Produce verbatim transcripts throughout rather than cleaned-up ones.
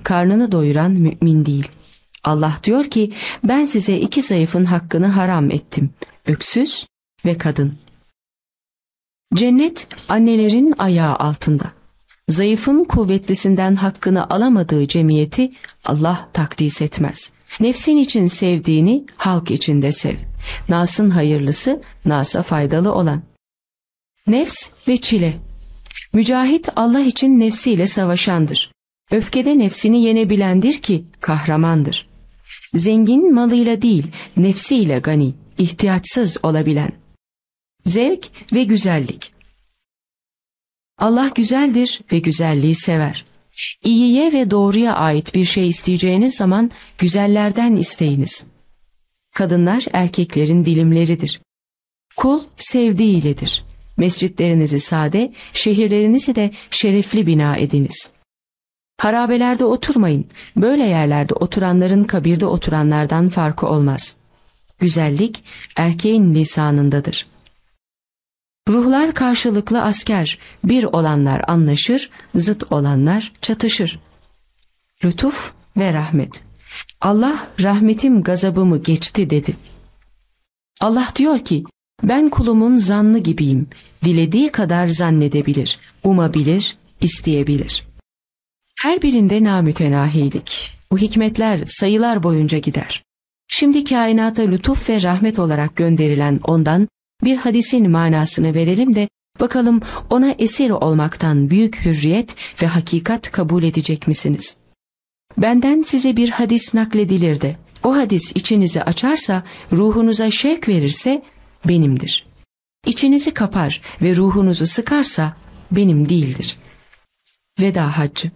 karnını doyuran mümin değil. Allah diyor ki, ben size iki zayıfın hakkını haram ettim. Öksüz ve kadın. Cennet annelerin ayağı altında. Zayıfın kuvvetlisinden hakkını alamadığı cemiyeti Allah takdis etmez. Nefsin için sevdiğini halk içinde sev. Nas'ın hayırlısı, Nas'a faydalı olan. Nefs ve çile. Mücahit Allah için nefsiyle savaşandır. Öfkede nefsini yenebilendir ki kahramandır. Zengin malıyla değil, nefsiyle gani, ihtiyaçsız olabilen. Zevk ve güzellik. Allah güzeldir ve güzelliği sever. İyiye ve doğruya ait bir şey isteyeceğiniz zaman güzellerden isteyiniz. Kadınlar erkeklerin dilimleridir. Kul sevdiğiyledir. Mescitlerinizi sade, şehirlerinizi de şerefli bina ediniz. Harabelerde oturmayın. Böyle yerlerde oturanların kabirde oturanlardan farkı olmaz. Güzellik erkeğin lisanındadır. Ruhlar karşılıklı asker, bir olanlar anlaşır, zıt olanlar çatışır. Lütuf ve rahmet. Allah rahmetim gazabımı geçti dedi. Allah diyor ki, ben kulumun zannı gibiyim, dilediği kadar zannedebilir, umabilir, isteyebilir. Her birinde namütenahilik. Bu hikmetler sayılar boyunca gider. Şimdi kainata lütuf ve rahmet olarak gönderilen ondan bir hadisin manasını verelim de bakalım ona esir olmaktan büyük hürriyet ve hakikat kabul edecek misiniz? Benden size bir hadis nakledilir de o hadis içinizi açarsa, ruhunuza şevk verirse benimdir. İçinizi kapar ve ruhunuzu sıkarsa benim değildir. Veda Haccı.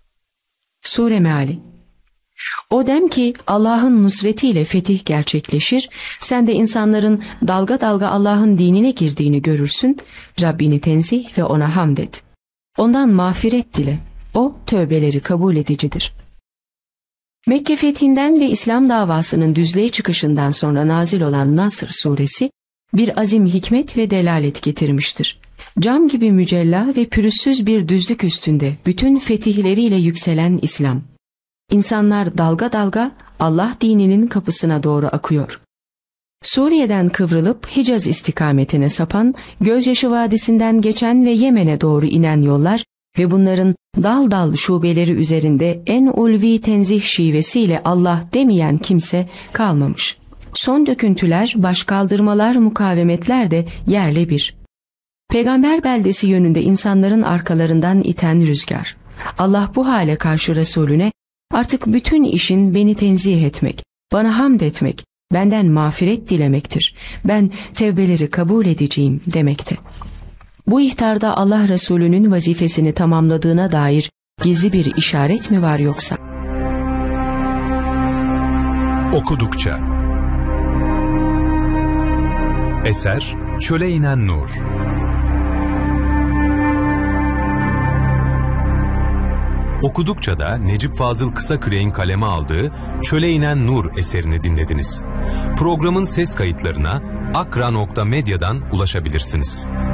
Sure Meali. O dem ki Allah'ın nusretiyle fetih gerçekleşir, sen de insanların dalga dalga Allah'ın dinine girdiğini görürsün, Rabbini tenzih ve ona hamd et. Ondan mağfiret dile, o tövbeleri kabul edicidir. Mekke fethinden ve İslam davasının düzlüğe çıkışından sonra nazil olan Nasr suresi, bir azim hikmet ve delalet getirmiştir. Cam gibi mücella ve pürüzsüz bir düzlük üstünde bütün fetihleriyle yükselen İslam. İnsanlar dalga dalga Allah dininin kapısına doğru akıyor. Suriye'den kıvrılıp Hicaz istikametine sapan, Gözyaşı Vadisi'nden geçen ve Yemen'e doğru inen yollar ve bunların dal dal şubeleri üzerinde en ulvi tenzih şivesiyle Allah demeyen kimse kalmamış. Son döküntüler, başkaldırmalar, mukavemetler de yerle bir. Peygamber beldesi yönünde insanların arkalarından iten rüzgar. Allah bu hale karşı Resulüne, artık bütün işin beni tenzih etmek, bana hamd etmek, benden mağfiret dilemektir. Ben tevbeleri kabul edeceğim demekte. Bu ihtarda Allah Resulü'nün vazifesini tamamladığına dair gizli bir işaret mi var yoksa? Okudukça. Eser Çöle İnen Nur. Okudukça da Necip Fazıl Kısaküre'nin kaleme aldığı Çöle İnen Nur eserini dinlediniz. Programın ses kayıtlarına akra nokta medya'dan ulaşabilirsiniz.